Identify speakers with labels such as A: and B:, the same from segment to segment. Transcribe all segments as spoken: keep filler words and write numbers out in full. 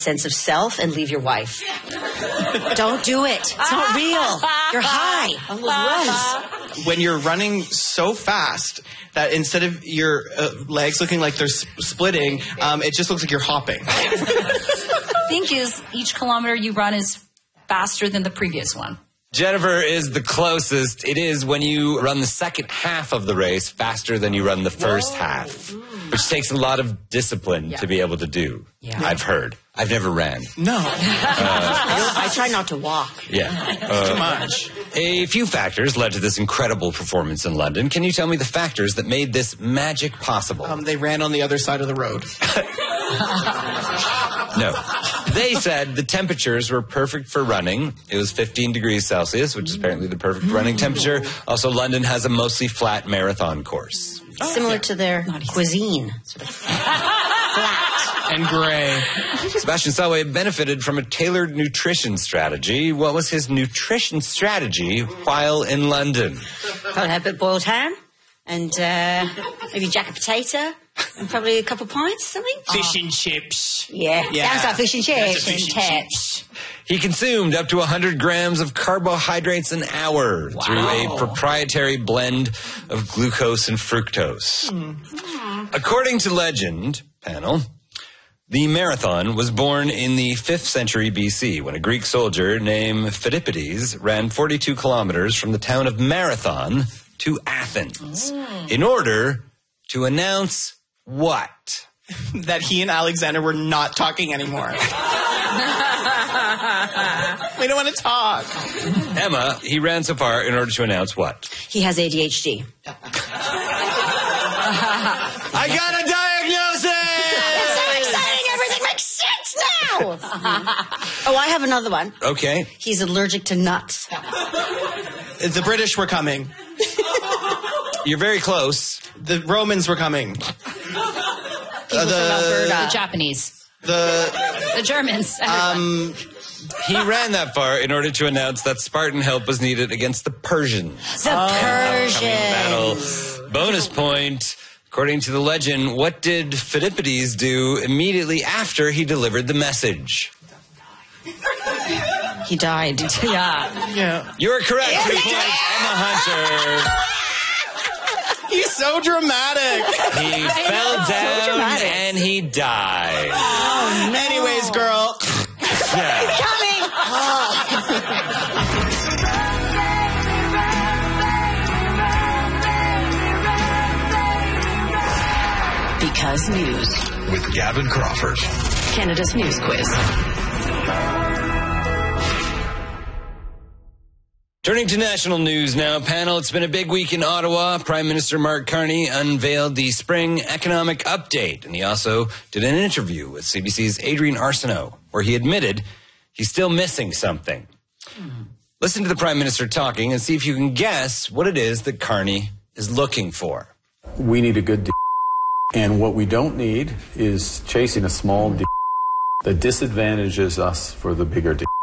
A: sense of self and leave your wife. Don't do it. It's not real. You're high on those runs.
B: When you're running so fast that instead of your uh, legs looking like they're s- splitting, um, it just looks like you're hopping.
C: The thing is, each kilometer you run is faster than the previous one.
D: Jennifer is the closest. It is when you run the second half of the race faster than you run the first Whoa. half, which takes a lot of discipline yeah. to be able to do. Yeah. I've heard. I've never ran.
B: No. Uh,
A: I try not to walk.
D: Yeah. Uh,
B: Too much.
D: A few factors led to this incredible performance in London. Can you tell me the factors that made this magic possible?
B: Um, they ran on the other side of the road.
D: No. They said the temperatures were perfect for running. It was fifteen degrees Celsius, which is apparently the perfect running temperature. Also, London has a mostly flat marathon course.
A: Similar to their cuisine. Sort of flat.
B: And gray.
D: Sebastian Selway benefited from a tailored nutrition strategy. What was his nutrition strategy while in London?
A: Probably had a bit of boiled ham and uh, maybe jack of potato and probably a couple of pints, something.
B: Fish
A: oh.
B: and chips.
A: Yeah, yeah. Sounds like fish and chips.
B: Fish and chips.
D: He consumed up to one hundred grams of carbohydrates an hour wow. through a proprietary blend of glucose and fructose. Mm. According to legend, panel, the marathon was born in the fifth century B C when a Greek soldier named Phidippides ran forty-two kilometers from the town of Marathon to Athens mm. in order to announce what?
B: That he and Alexander were not talking anymore. We don't want to talk.
D: Emma, he ran so far in order to announce what?
A: He has A D H D.
D: I got a diagnosis!
A: It's so exciting! Everything makes sense now! Oh, I have another one.
D: Okay.
A: He's allergic to nuts.
B: The British were coming.
D: You're very close.
B: The Romans were coming.
A: Uh, the,
C: the Japanese.
B: The
C: the Germans.
D: Um, he ran that far in order to announce that Spartan help was needed against the Persians.
A: The oh. Persians.
D: Battle. Bonus point. According to the legend, what did Phidippides do immediately after he delivered the message?
A: He died.
C: Yeah.
B: Yeah.
D: You are correct. Two points. Emma Hunter.
B: He's so dramatic.
D: He fell down so and he died.
B: Oh, anyways, girl.
D: Yeah.
A: He's coming. Oh.
E: Because News.
F: With Gavin Crawford.
E: Canada's News Quiz.
D: Turning to national news now, panel. It's been a big week in Ottawa. Prime Minister Mark Carney unveiled the spring economic update, and he also did an interview with C B C's Adrian Arsenault, where he admitted he's still missing something. Mm. Listen to the Prime Minister talking and see if you can guess what it is that Carney is looking for.
G: We need a good deal, and what we don't need is chasing a small deal that disadvantages us for the bigger deal.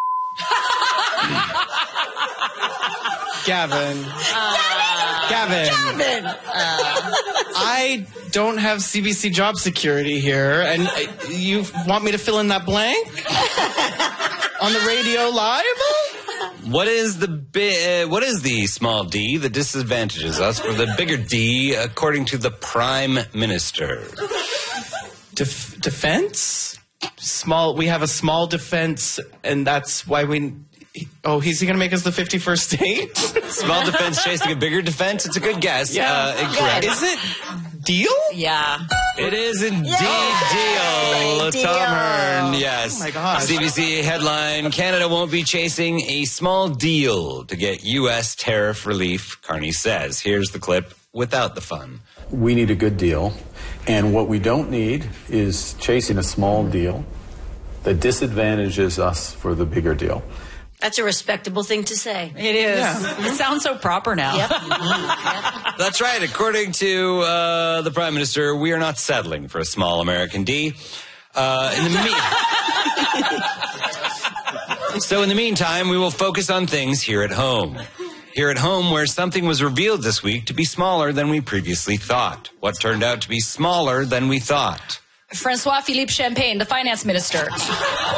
B: Gavin. Uh, Gavin.
A: Gavin. Uh,
B: I don't have C B C job security here, and you want me to fill in that blank? On the radio live?
D: What is the bi- uh, what is the small d that disadvantages us for the bigger D, according to the Prime Minister?
B: Def- defense? Small. We have a small defense, and that's why we... Oh, he's he going to make us the fifty-first state?
D: Small defense chasing a bigger defense? It's a good guess.
B: Yeah.
D: Uh, incorrect.
B: Is it deal?
C: Yeah.
D: It is indeed
A: yeah.
D: deal.
A: deal.
D: Tom Hearn, yes.
B: Oh, my gosh.
D: C B C headline, Canada won't be chasing a small deal to get U S tariff relief, Carney says. Here's the clip without the fun.
G: We need a good deal, and what we don't need is chasing a small deal that disadvantages us for the bigger deal.
A: That's a respectable thing to say.
C: It is.
B: Yeah.
C: It sounds so proper now.
A: Yep. Mm-hmm. Yep.
D: That's right. According to uh, the Prime Minister, we are not settling for a small American D. Uh, in the mean- so in the meantime, we will focus on things here at home. Here at home, where something was revealed this week to be smaller than we previously thought. What turned out to be smaller than we thought?
C: Francois Philippe Champagne, the finance minister.